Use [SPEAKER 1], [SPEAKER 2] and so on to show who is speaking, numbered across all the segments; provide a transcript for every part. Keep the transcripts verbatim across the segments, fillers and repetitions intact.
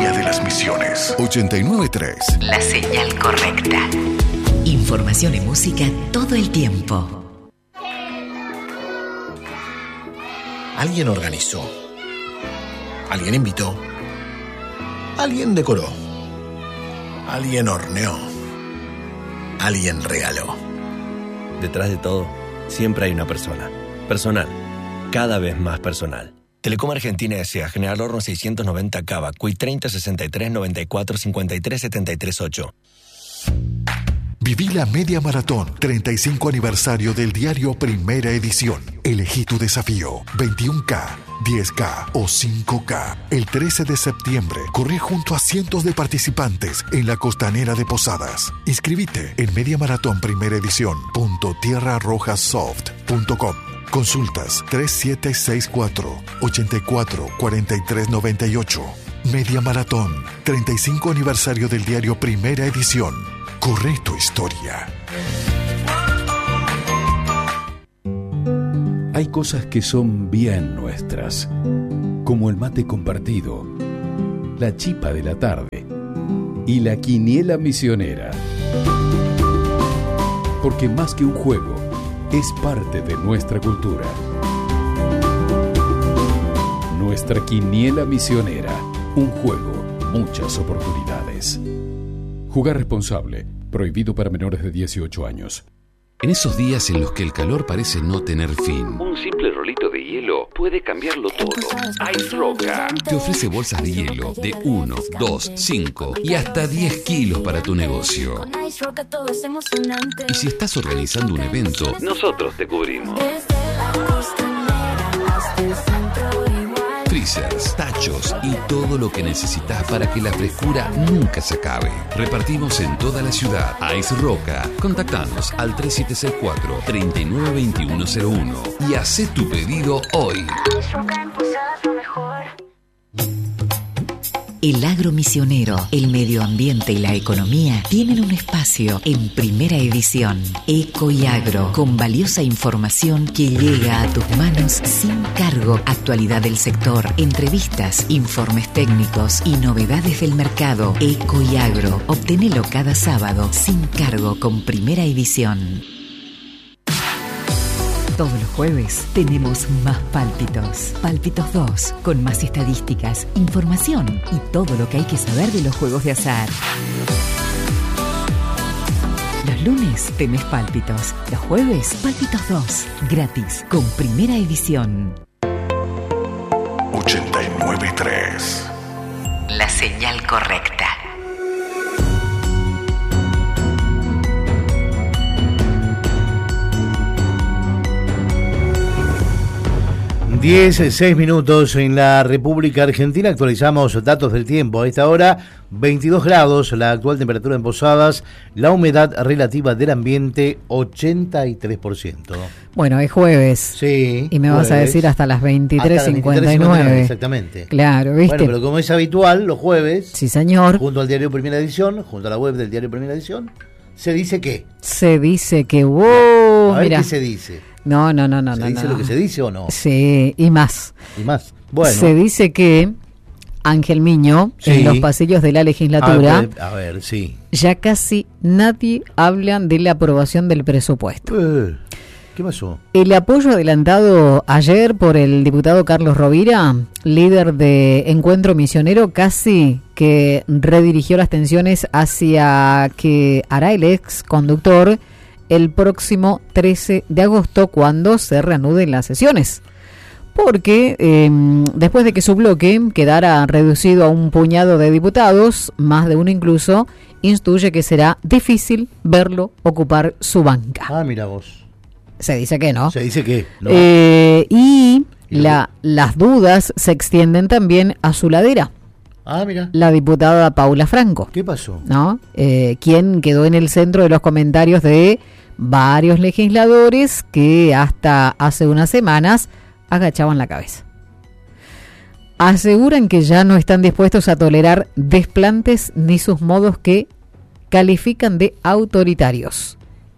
[SPEAKER 1] Primera de las Misiones. ochenta y nueve punto tres.
[SPEAKER 2] La señal correcta. Información y música todo el tiempo.
[SPEAKER 3] Alguien organizó. Alguien invitó. Alguien decoró. Alguien horneó. Alguien regaló.
[SPEAKER 4] Detrás de todo, siempre hay una persona. Personal. Cada vez más personal. Telecom Argentina S A. General Horno seiscientos noventa Cava. Cui treinta sesenta y tres noventa y cuatro cincuenta y tres setenta y tres ocho.
[SPEAKER 1] Viví la Media Maratón, treinta y cinco aniversario del diario Primera Edición. Elegí tu desafío, veintiuno K, diez K o cinco K. El trece de septiembre, corrí junto a cientos de participantes en la costanera de Posadas. Inscribite en mediamaratón primera edición punto tierra roja soft punto com. Consultas tres siete seis cuatro, ocho cuatro, cuatro tres nueve ocho. Media Maratón, treinta y cinco aniversario del diario Primera Edición. Corre tu historia.
[SPEAKER 5] Hay cosas que son bien nuestras, como el mate compartido, la chipa de la tarde y la quiniela misionera. Porque más que un juego, es parte de nuestra cultura. Nuestra quiniela misionera, un juego, muchas oportunidades. Jugar responsable, prohibido para menores de dieciocho años.
[SPEAKER 6] En esos días en los que el calor parece no tener fin,
[SPEAKER 7] un simple rolito de hielo puede cambiarlo todo. Ice Roca
[SPEAKER 6] te ofrece bolsas de hielo de uno, dos, cinco y hasta diez kilos para tu negocio. Y si estás organizando un evento,
[SPEAKER 7] nosotros te cubrimos.
[SPEAKER 6] Freezers, tachos y todo lo que necesitas para que la frescura nunca se acabe. Repartimos en toda la ciudad. Ice Roca. Contactanos al tres siete seis cuatro, tres nueve dos uno cero uno y haz tu pedido hoy.
[SPEAKER 2] El agro misionero, el medio ambiente y la economía tienen un espacio en Primera Edición. Eco y Agro, con valiosa información que llega a tus manos sin cargo. Actualidad del sector, entrevistas, informes técnicos y novedades del mercado. Eco y Agro, obténelo cada sábado sin cargo con Primera Edición. Todos los jueves tenemos más Pálpitos. Pálpitos dos, con más estadísticas, información y todo lo que hay que saber de los juegos de azar. Los lunes tenés Pálpitos. Los jueves, Pálpitos dos, gratis, con Primera Edición.
[SPEAKER 1] ochenta y nueve punto tres.
[SPEAKER 2] La señal correcta.
[SPEAKER 8] diez, seis minutos en la República Argentina. Actualizamos datos del tiempo. A esta hora, veintidós grados, la actual temperatura en Posadas, la humedad relativa del ambiente, ochenta y tres por ciento.
[SPEAKER 9] Bueno, es jueves.
[SPEAKER 8] Sí.
[SPEAKER 9] Y me
[SPEAKER 8] jueves.
[SPEAKER 9] vas a decir hasta las veintitrés cincuenta y nueve.
[SPEAKER 8] Exactamente.
[SPEAKER 9] Claro, ¿viste?
[SPEAKER 8] Bueno, pero como es habitual, los jueves.
[SPEAKER 9] Sí, señor.
[SPEAKER 8] Junto al diario Primera Edición, junto a la web del diario Primera Edición, se dice que.
[SPEAKER 9] Se dice que, wow,
[SPEAKER 8] a ver
[SPEAKER 9] mira.
[SPEAKER 8] qué se dice.
[SPEAKER 9] No, no, no, no.
[SPEAKER 8] ¿Se
[SPEAKER 9] no,
[SPEAKER 8] dice
[SPEAKER 9] no.
[SPEAKER 8] lo que se dice o no?
[SPEAKER 9] Sí, y más.
[SPEAKER 8] Y más. Bueno.
[SPEAKER 9] Se dice que Ángel Miño,
[SPEAKER 8] sí.
[SPEAKER 9] en los pasillos de la legislatura,
[SPEAKER 8] a ver, a ver, sí.
[SPEAKER 9] ya casi nadie habla de la aprobación del presupuesto.
[SPEAKER 8] Eh, ¿Qué pasó?
[SPEAKER 9] El apoyo adelantado ayer por el diputado Carlos Rovira, líder de Encuentro Misionero, casi que redirigió las tensiones hacia que hará el ex conductor el próximo trece de agosto, cuando se reanuden las sesiones. Porque eh, después de que su bloque quedara reducido a un puñado de diputados, más de uno incluso, instruye que será difícil verlo ocupar su banca.
[SPEAKER 8] Ah, mira vos.
[SPEAKER 9] Se dice que no.
[SPEAKER 8] Se dice que no.
[SPEAKER 9] Eh, y la, las dudas se extienden también a su ladera.
[SPEAKER 8] Ah, mira.
[SPEAKER 9] La diputada Paula Franco.
[SPEAKER 8] ¿Qué pasó?
[SPEAKER 9] ¿No? Eh, quien quedó en el centro de los comentarios de varios legisladores que hasta hace unas semanas agachaban la cabeza. Aseguran que ya no están dispuestos a tolerar desplantes ni sus modos que califican de autoritarios.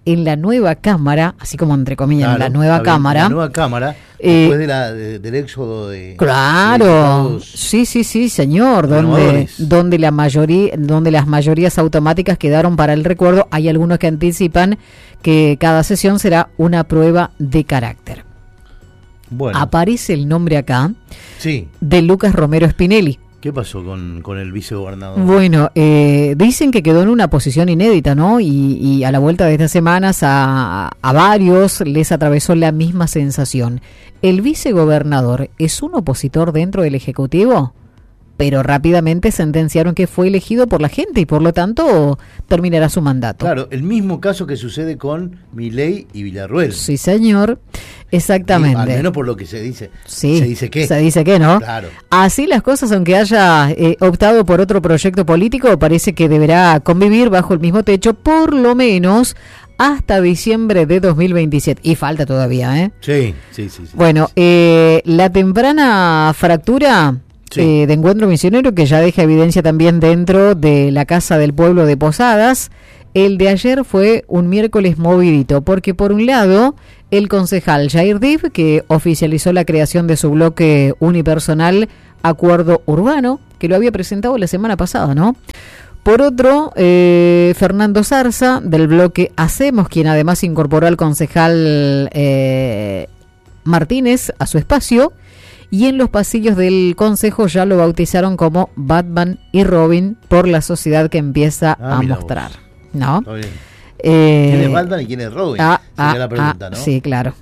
[SPEAKER 9] en la nueva Cámara, así como entre comillas,
[SPEAKER 8] Claro,
[SPEAKER 9] la nueva
[SPEAKER 8] está bien,
[SPEAKER 9] Cámara.
[SPEAKER 8] La nueva Cámara,
[SPEAKER 9] Eh,
[SPEAKER 8] después de la, de- del éxodo de...
[SPEAKER 9] Claro,
[SPEAKER 8] de diputados
[SPEAKER 9] sí, sí, sí, señor, donde,
[SPEAKER 8] renovadores.
[SPEAKER 9] donde la mayoría, donde las mayorías automáticas quedaron para el recuerdo. Hay algunos que anticipan que cada sesión será una prueba de carácter.
[SPEAKER 8] Bueno,
[SPEAKER 9] Aparece el nombre acá
[SPEAKER 8] sí.
[SPEAKER 9] de Lucas Romero Spinelli.
[SPEAKER 8] ¿Qué pasó con, con el vicegobernador?
[SPEAKER 9] Bueno, eh, dicen que quedó en una posición inédita, ¿no? Y, y a la vuelta de estas semanas a, a varios les atravesó la misma sensación. ¿El vicegobernador es un opositor dentro del Ejecutivo? Pero rápidamente sentenciaron que fue elegido por la gente y por lo tanto terminará su mandato.
[SPEAKER 8] Claro, el mismo caso que sucede con Milei y Villarruel.
[SPEAKER 9] Sí, señor. Exactamente.
[SPEAKER 8] Al menos por lo que se dice.
[SPEAKER 9] Sí,
[SPEAKER 8] Se dice que.
[SPEAKER 9] Se dice que, ¿no?
[SPEAKER 8] Claro.
[SPEAKER 9] Así las cosas, aunque haya eh, optado por otro proyecto político, parece que deberá convivir bajo el mismo techo por lo menos hasta diciembre de dos mil veintisiete. Y falta todavía, ¿eh?
[SPEAKER 8] Sí, sí, sí. sí
[SPEAKER 9] Bueno,
[SPEAKER 8] sí.
[SPEAKER 9] eh, la temprana fractura
[SPEAKER 8] Sí.
[SPEAKER 9] eh, de Encuentro Misionero, que ya deja evidencia también dentro de la Casa del Pueblo de Posadas. El de ayer fue un miércoles movidito, porque por un lado, el concejal Jair Div, que oficializó la creación de su bloque unipersonal Acuerdo Urbano, que lo había presentado la semana pasada, ¿no? Por otro, eh, Fernando Zarza, del bloque Hacemos, quien además incorporó al concejal eh, Martínez a su espacio, y en los pasillos del Consejo ya lo bautizaron como Batman y Robin por la sociedad que empieza
[SPEAKER 8] Ah,
[SPEAKER 9] a
[SPEAKER 8] mira
[SPEAKER 9] mostrar,
[SPEAKER 8] vos.
[SPEAKER 9] ¿no?
[SPEAKER 8] Está bien.
[SPEAKER 9] Eh,
[SPEAKER 8] ¿Quién es Batman y quién es Robin?
[SPEAKER 9] ah,
[SPEAKER 8] Sería
[SPEAKER 9] ah,
[SPEAKER 8] la pregunta,
[SPEAKER 9] ah,
[SPEAKER 8] ¿no?
[SPEAKER 9] Sí, claro.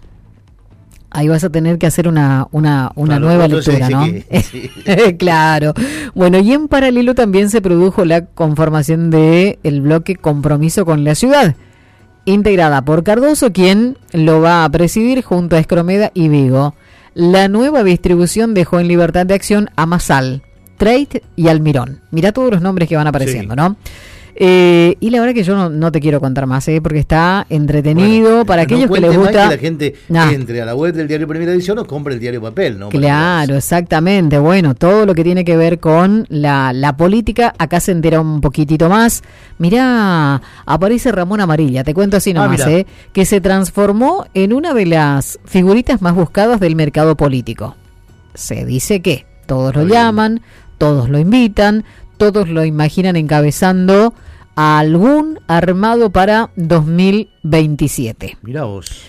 [SPEAKER 9] Ahí vas a tener que hacer una, una, una
[SPEAKER 8] Claro,
[SPEAKER 9] nueva
[SPEAKER 8] otro se
[SPEAKER 9] lectura, ¿no?
[SPEAKER 8] dice que- sí.
[SPEAKER 9] Claro. Bueno, y en paralelo también se produjo la conformación de el bloque Compromiso con la Ciudad, integrada por Cardoso, quien lo va a presidir junto a Escromeda y Vigo. La nueva distribución dejó en libertad de acción a Masal, Treit y Almirón. Mirá todos los nombres que van apareciendo,
[SPEAKER 8] Sí.
[SPEAKER 9] ¿no? Eh, y la verdad que yo no, no te quiero contar más, ¿eh? Porque está entretenido
[SPEAKER 8] Bueno,
[SPEAKER 9] para
[SPEAKER 8] no
[SPEAKER 9] aquellos que
[SPEAKER 8] cuente
[SPEAKER 9] les
[SPEAKER 8] más
[SPEAKER 9] gusta.
[SPEAKER 8] que la gente
[SPEAKER 9] No.
[SPEAKER 8] entre a la web del diario Primera Edición o compre el diario papel, ¿no? Para
[SPEAKER 9] Claro,
[SPEAKER 8] que
[SPEAKER 9] exactamente. Bueno, todo lo que tiene que ver con la, la política, acá se entera un poquitito más. Mirá, aparece Ramón Amarilla, te cuento así
[SPEAKER 8] Ah,
[SPEAKER 9] nomás,
[SPEAKER 8] mirá.
[SPEAKER 9] ¿eh? Que se transformó en una de las figuritas más buscadas del mercado político. Se dice que todos lo
[SPEAKER 8] Está bien.
[SPEAKER 9] llaman, todos lo invitan, todos lo imaginan encabezando a algún armado para dos mil veintisiete.
[SPEAKER 8] Mirá vos.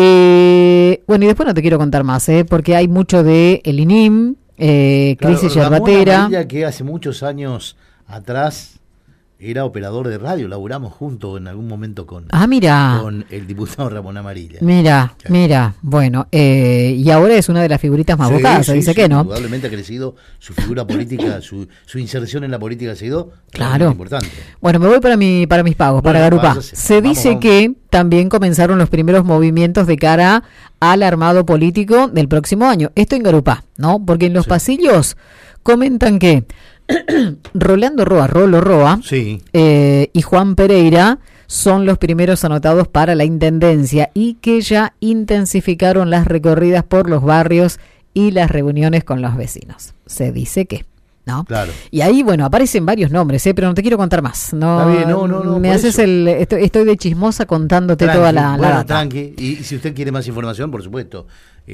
[SPEAKER 9] Eh, bueno, y después no te quiero contar más, ¿eh? Porque hay mucho de el I N I M, eh,
[SPEAKER 8] Claro,
[SPEAKER 9] crisis
[SPEAKER 8] Ramón
[SPEAKER 9] yerbatera.
[SPEAKER 8] Amarilla, que hace muchos años atrás era operador de radio, laburamos juntos en algún momento con,
[SPEAKER 9] Ah, mira,
[SPEAKER 8] con el diputado Ramón Amarilla.
[SPEAKER 9] mira,
[SPEAKER 8] Sí.
[SPEAKER 9] mira. Bueno, eh, y ahora es una de las figuritas más
[SPEAKER 8] Sí,
[SPEAKER 9] buscadas, se
[SPEAKER 8] sí,
[SPEAKER 9] dice
[SPEAKER 8] sí,
[SPEAKER 9] que no.
[SPEAKER 8] Indudablemente ha crecido su figura política, su, su inserción en la política ha sido
[SPEAKER 9] Claro.
[SPEAKER 8] realmente importante.
[SPEAKER 9] Bueno, me voy para mi para mis pagos,
[SPEAKER 8] Bueno,
[SPEAKER 9] para Garupá.
[SPEAKER 8] váyase.
[SPEAKER 9] Se
[SPEAKER 8] Vamos,
[SPEAKER 9] dice
[SPEAKER 8] vamos.
[SPEAKER 9] que también comenzaron los primeros movimientos de cara al armado político del próximo año. Esto en Garupá, ¿no? Porque en los
[SPEAKER 8] Sí.
[SPEAKER 9] pasillos comentan que Rolando Roa, Rolo Roa,
[SPEAKER 8] Sí.
[SPEAKER 9] eh, y Juan Pereira son los primeros anotados para la intendencia y que ya intensificaron las recorridas por los barrios y las reuniones con los vecinos. Se dice que, ¿no?
[SPEAKER 8] Claro.
[SPEAKER 9] Y ahí, bueno, aparecen varios nombres, ¿eh? Pero no te quiero contar más. No,
[SPEAKER 8] Está bien, no, no, no,
[SPEAKER 9] Me
[SPEAKER 8] por
[SPEAKER 9] haces
[SPEAKER 8] eso.
[SPEAKER 9] el... Estoy, estoy de chismosa contándote
[SPEAKER 8] Tranqui,
[SPEAKER 9] toda la, la
[SPEAKER 8] bueno,
[SPEAKER 9] data.
[SPEAKER 8] tranqui. Y, y si usted quiere más información, por supuesto,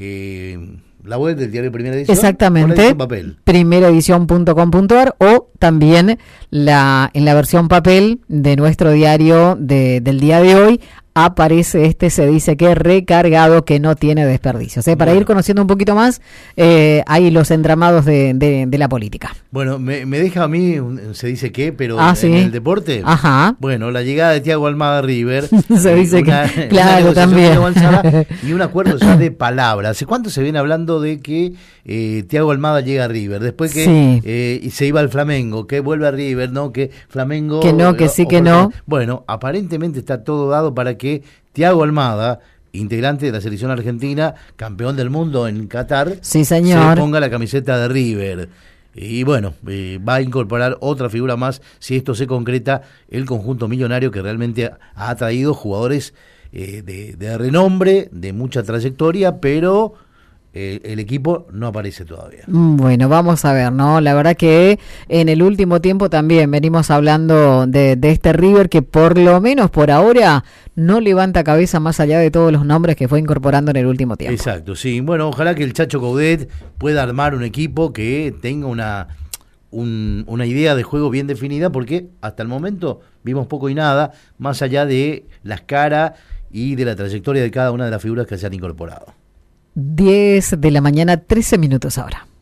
[SPEAKER 8] eh, la web del diario Primera Edición. o la
[SPEAKER 9] Exactamente,
[SPEAKER 8] edición papel.
[SPEAKER 9] primera edición punto com punto a r o también la en la versión papel de nuestro diario de, del día de hoy aparece este, se dice que recargado, que no tiene desperdicios. ¿eh? Para
[SPEAKER 8] Bueno.
[SPEAKER 9] ir conociendo un poquito más, eh, ahí los entramados de, de, de la política.
[SPEAKER 8] Bueno, me, me deja a mí, un- se dice que, pero
[SPEAKER 9] Ah,
[SPEAKER 8] en,
[SPEAKER 9] sí.
[SPEAKER 8] en el deporte.
[SPEAKER 9] Ajá.
[SPEAKER 8] Bueno, la llegada de Thiago Almada a River.
[SPEAKER 9] Se
[SPEAKER 8] eh,
[SPEAKER 9] dice que-
[SPEAKER 8] una
[SPEAKER 9] claro,
[SPEAKER 8] negociación
[SPEAKER 9] también.
[SPEAKER 8] muy avanzada y un acuerdo ya de palabra. ¿Hace cuánto se viene hablando de que eh, Thiago Almada llega a River? Después que
[SPEAKER 9] Sí.
[SPEAKER 8] eh, y se iba al Flamengo, que vuelve a River, ¿no? Que Flamengo...
[SPEAKER 9] Que no, que
[SPEAKER 8] eh,
[SPEAKER 9] sí, que
[SPEAKER 8] ofrece-
[SPEAKER 9] no.
[SPEAKER 8] Bueno, aparentemente está todo dado para que Thiago Almada, integrante de la selección argentina, campeón del mundo en Qatar,
[SPEAKER 9] Sí, señor.
[SPEAKER 8] se ponga la camiseta de River. Y bueno, eh, va a incorporar otra figura más si esto se concreta, el conjunto millonario que realmente ha atraído jugadores eh, de, de renombre, de mucha trayectoria, pero eh, el equipo no aparece todavía.
[SPEAKER 9] Bueno, vamos a ver, ¿no? La verdad que en el último tiempo también venimos hablando de, de este River que por lo menos por ahora no levanta cabeza más allá de todos los nombres que fue incorporando en el último tiempo.
[SPEAKER 8] Exacto, sí. Bueno, ojalá que el Chacho Coudet pueda armar un equipo que tenga una, un, una idea de juego bien definida, porque hasta el momento vimos poco y nada, más allá de las caras y de la trayectoria de cada una de las figuras que se han incorporado.
[SPEAKER 9] diez de la mañana, trece minutos ahora.